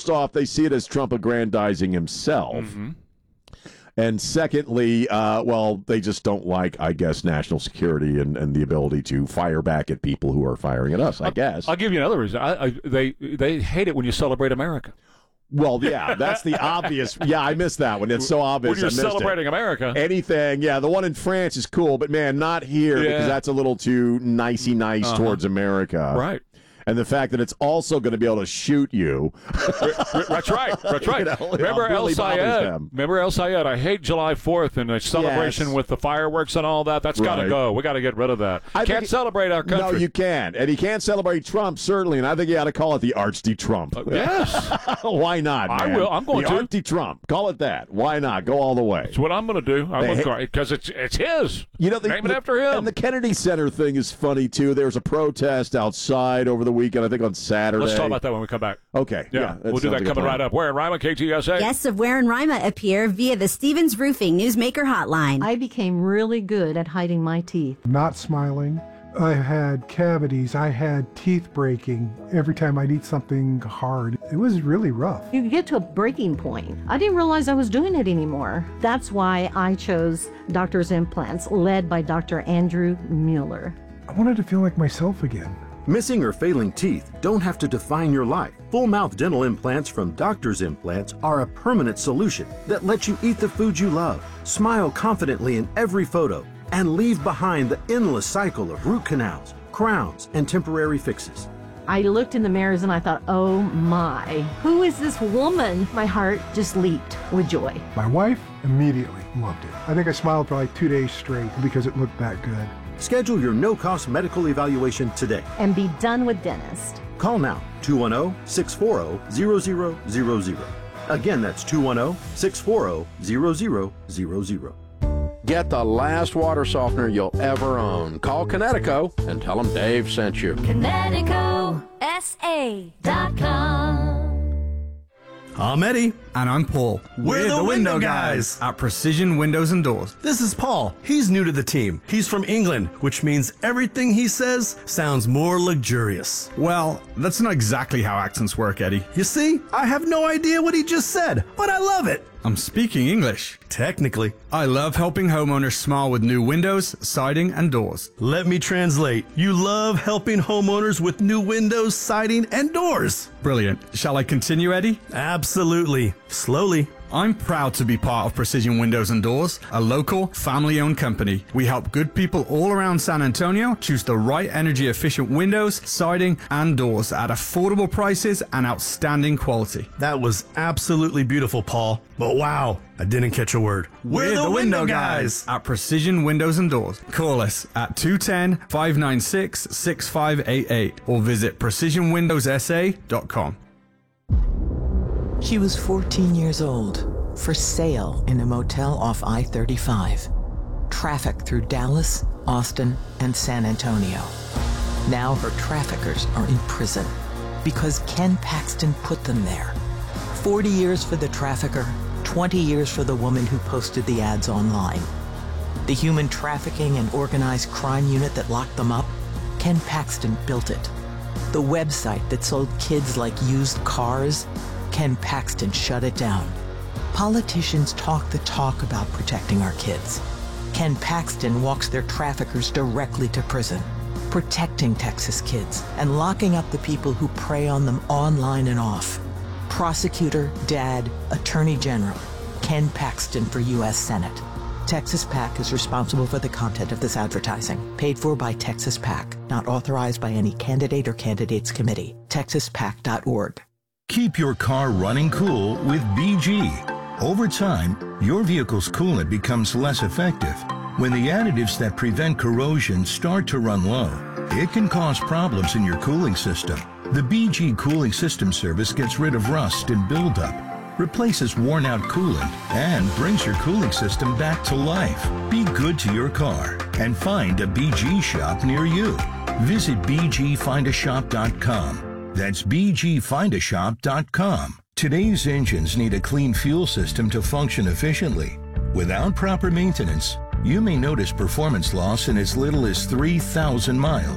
first off, they see it as Trump aggrandizing himself. Mm-hmm. And secondly, they just don't like, I guess, national security and the ability to fire back at people who are firing at us, I guess. I'll give you another reason. They hate it when you celebrate America. Well, yeah, that's the obvious. Yeah, I missed that one. It's so obvious. When you're celebrating America. Anything, yeah, the one in France is cool, but, man, not here because that's a little too nicey nice towards America. Right. And the fact that it's also going to be able to shoot you. That's right. That's right. Remember El Sayed? Remember El Sayed? I hate July 4th and the celebration with the fireworks and all that. That's got to go. We got to get rid of that. Can't celebrate our country. No, you can't. And he can't celebrate Trump, certainly. And I think you ought to call it the Archdy-Trump. Yes. Why not, man? I will. I'm going to. The Archdy-Trump. Call it that. Why not? Go all the way. That's what I'm going to do. Because it's his. Name it after him. And the Kennedy Center thing is funny, too. There was a protest outside over the weekend, I think on Saturday. Let's talk about that when we come back. Okay. Yeah, we'll do that coming right up. Where in Rima, KTSA? Guests of Where in Rima appear via the Stevens Roofing Newsmaker Hotline. I became really good at hiding my teeth. Not smiling. I had cavities. I had teeth breaking every time I'd eat something hard. It was really rough. You get to a breaking point. I didn't realize I was doing it anymore. That's why I chose Doctor's Implants, led by Dr. Andrew Mueller. I wanted to feel like myself again. Missing or failing teeth don't have to define your life. Full mouth dental implants from Doctor's Implants are a permanent solution that lets you eat the food you love, smile confidently in every photo, and leave behind the endless cycle of root canals, crowns, and temporary fixes. I looked in the mirrors and I thought, oh my, who is this woman? My heart just leaped with joy. My wife immediately loved it. I think I smiled for like 2 days straight because it looked that good. Schedule your no-cost medical evaluation today. And be done with dentist. Call now, 210-640-0000. Again, that's 210-640-0000. Get the last water softener you'll ever own. Call Connecticut and tell them Dave sent you. ConnecticutSA.com. I'm Eddie. And I'm Paul. We're the window guys at Precision Windows and Doors. This is Paul. He's new to the team. He's from England, which means everything he says sounds more luxurious. Well, that's not exactly how accents work, Eddie. You see, I have no idea what he just said, but I love it. I'm speaking English. Technically. I love helping homeowners smile with new windows, siding, and doors. Let me translate. You love helping homeowners with new windows, siding, and doors. Brilliant. Shall I continue, Eddie? Absolutely. Slowly. I'm proud to be part of Precision Windows and Doors, a local, family-owned company. We help good people all around San Antonio choose the right energy-efficient windows, siding, and doors at affordable prices and outstanding quality. That was absolutely beautiful, Paul. But wow, I didn't catch a word. We're the window guys at Precision Windows and Doors. Call us at 210-596-6588 or visit precisionwindowssa.com. She was 14 years old, for sale in a motel off I-35. Traffic through Dallas, Austin, and San Antonio. Now her traffickers are in prison because Ken Paxton put them there. 40 years for the trafficker, 20 years for the woman who posted the ads online. The human trafficking and organized crime unit that locked them up, Ken Paxton built it. The website that sold kids like used cars, Ken Paxton shut it down. Politicians talk the talk about protecting our kids. Ken Paxton walks their traffickers directly to prison, protecting Texas kids and locking up the people who prey on them online and off. Prosecutor, Dad, Attorney General, Ken Paxton for U.S. Senate. Texas PAC is responsible for the content of this advertising. Paid for by Texas PAC. Not authorized by any candidate or candidates committee. TexasPAC.org. Keep your car running cool with BG. Over time, your vehicle's coolant becomes less effective. When the additives that prevent corrosion start to run low, it can cause problems in your cooling system. The BG Cooling System Service gets rid of rust and buildup, replaces worn-out coolant, and brings your cooling system back to life. Be good to your car and find a BG shop near you. Visit bgfindashop.com. That's bgfindashop.com. Today's engines need a clean fuel system to function efficiently. Without proper maintenance, you may notice performance loss in as little as 3,000 miles.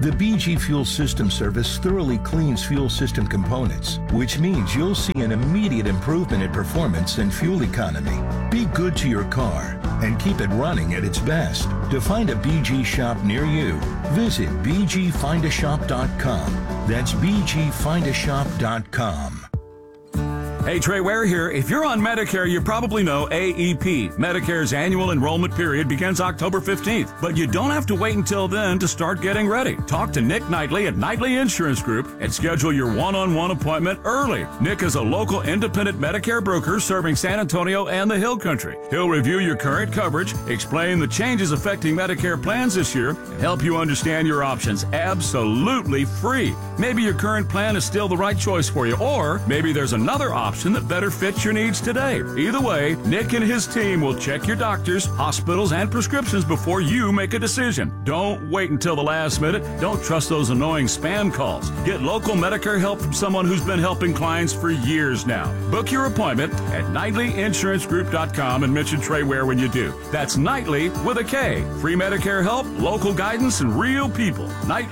The BG Fuel System Service thoroughly cleans fuel system components, which means you'll see an immediate improvement in performance and fuel economy. Be good to your car and keep it running at its best. To find a BG shop near you, visit bgfindashop.com. That's bgfindashop.com. Hey, Trey Ware here. If you're on Medicare, you probably know AEP. Medicare's annual enrollment period begins October 15th, but you don't have to wait until then to start getting ready. Talk to Nick Knightley at Knightley Insurance Group and schedule your one-on-one appointment early. Nick is a local independent Medicare broker serving San Antonio and the Hill Country. He'll review your current coverage, explain the changes affecting Medicare plans this year, and help you understand your options absolutely free. Maybe your current plan is still the right choice for you, or maybe there's another option that better fits your needs today. Either way, Nick and his team will check your doctors, hospitals, and prescriptions before you make a decision. Don't wait until the last minute. Don't trust those annoying spam calls. Get local Medicare help from someone who's been helping clients for years now. Book your appointment at KnightleyInsuranceGroup.com and mention Trey Ware when you do. That's Knightley with a K. Free Medicare help, local guidance, and real people.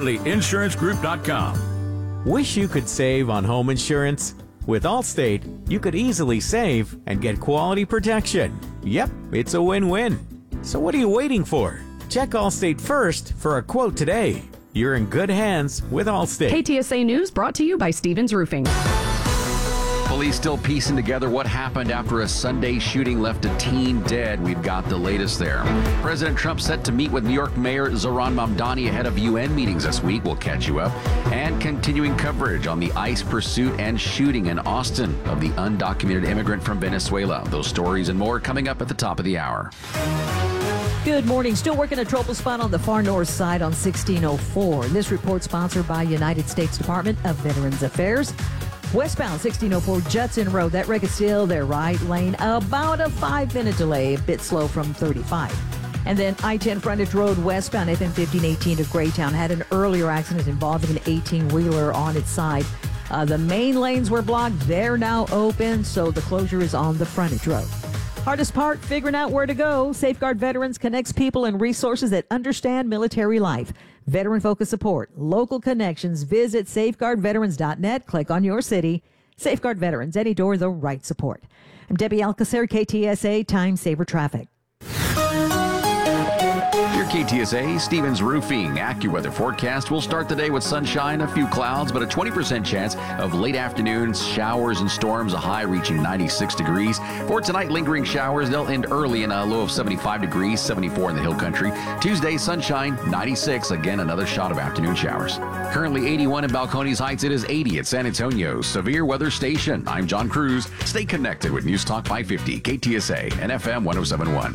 KnightleyInsuranceGroup.com. Wish you could save on home insurance? With Allstate, you could easily save and get quality protection. Yep, it's a win-win. So what are you waiting for? Check Allstate first for a quote today. You're in good hands with Allstate. KTSA News brought to you by Stevens Roofing. Police still piecing together what happened after a Sunday shooting left a teen dead. We've got the latest there. President Trump set to meet with New York Mayor Zohran Mamdani ahead of UN meetings this week. We'll catch you up. And continuing coverage on the ICE pursuit and shooting in Austin of the undocumented immigrant from Venezuela. Those stories and more coming up at the top of the hour. Good morning. Still working a trouble spot on the far north side on 1604. This report sponsored by United States Department of Veterans Affairs. Westbound 1604 Judson Road. That wreck is still their right lane. About a 5-minute delay. A bit slow from 35. And then I-10 Frontage Road westbound FM 1518 to Greytown had an earlier accident involving an 18-wheeler on its side. The main lanes were blocked. They're now open, so the closure is on the frontage road. Hardest part, figuring out where to go. Safeguard Veterans connects people and resources that understand military life. Veteran-focused support, local connections. Visit safeguardveterans.net. Click on your city. Safeguard Veterans, any door, the right support. I'm Debbie Alcacer, KTSA Time Saver Traffic. Your KTSA Stevens Roofing AccuWeather forecast will start the day with sunshine, a few clouds, but a 20% chance of late afternoon showers and storms, a high reaching 96 degrees. For tonight, lingering showers. They'll end early in a low of 75 degrees, 74 in the Hill Country. Tuesday, sunshine, 96. Again, another shot of afternoon showers. Currently 81 in Balcones Heights. It is 80 at San Antonio Severe Weather Station. I'm John Cruz. Stay connected with News Talk 550, KTSA, and FM 1071.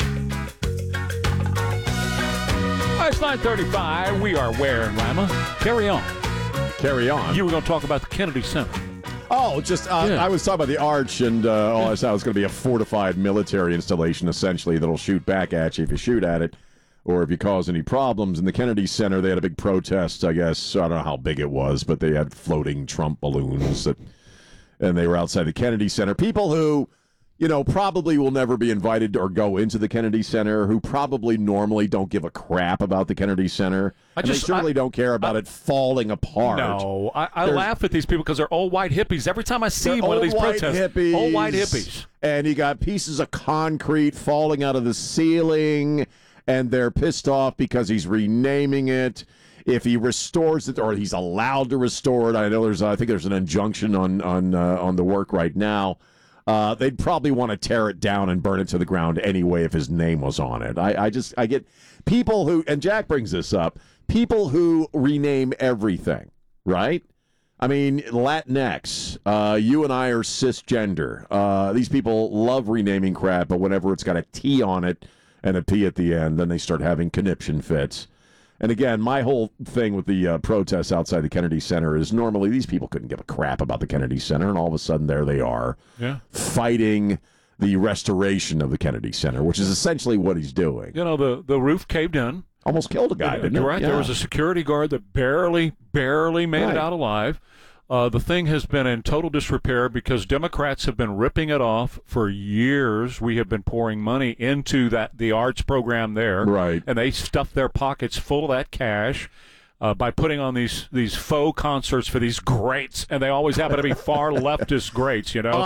It's 9:35. We are Ware and Rima. Carry on. Carry on. You were going to talk about the Kennedy Center. Oh, just I was talking about the Arch, and all I said was going to be a fortified military installation, essentially, that'll shoot back at you if you shoot at it, or if you cause any problems. In the Kennedy Center, they had a big protest, I guess. I don't know how big it was, but they had floating Trump balloons, and they were outside the Kennedy Center. People who, you know, probably will never be invited or go into the Kennedy Center, who probably normally don't give a crap about the Kennedy Center. They certainly don't care about it falling apart. No, I laugh at these people because they're old white hippies. Every time I see one of these protests, old white hippies. And you got pieces of concrete falling out of the ceiling, and they're pissed off because he's renaming it. If he restores it, or he's allowed to restore it, I think there's an injunction on the work right now. They'd probably want to tear it down and burn it to the ground anyway if his name was on it. I get people who, and Jack brings this up, people who rename everything, right? I mean, Latinx, you and I are cisgender. These people love renaming crap, but whenever it's got a T on it and a P at the end, then they start having conniption fits. And again, my whole thing with the protests outside the Kennedy Center is normally these people couldn't give a crap about the Kennedy Center, and all of a sudden there they are fighting the restoration of the Kennedy Center, which is essentially what he's doing. You know, the roof caved in. Almost killed a guy, didn't it? You're right. Yeah. There was a security guard that barely made it out alive. The thing has been in total disrepair because Democrats have been ripping it off for years. We have been pouring money into the arts program there. Right. And they stuffed their pockets full of that cash. by putting on these faux concerts for these greats, and they always happen to be far leftist greats, you know.